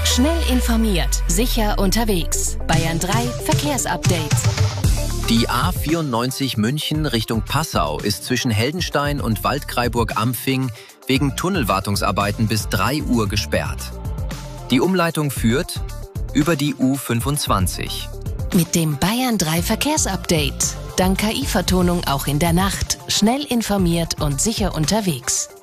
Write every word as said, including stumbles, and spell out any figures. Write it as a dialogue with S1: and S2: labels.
S1: Schnell informiert, sicher unterwegs. Bayern drei Verkehrsupdate.
S2: Die A vierundneunzig München Richtung Passau ist zwischen Heldenstein und Waldkraiburg-Ampfing wegen Tunnelwartungsarbeiten bis drei Uhr gesperrt. Die Umleitung führt über die U fünfundzwanzig.
S1: Mit dem Bayern drei Verkehrsupdate. Dank K I-Vertonung auch in der Nacht. Schnell informiert und sicher unterwegs.